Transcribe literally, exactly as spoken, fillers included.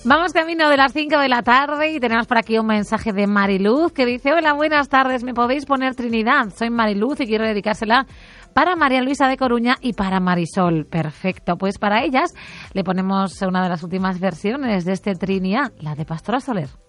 Vamos camino de las cinco de la tarde y tenemos por aquí un mensaje de Mariluz que dice: hola, buenas tardes, ¿me podéis poner Trinidad? Soy Mariluz y quiero dedicársela para María Luisa de Coruña y para Marisol. Perfecto, pues para ellas le ponemos una de las últimas versiones de este Trinidad, la de Pastora Soler.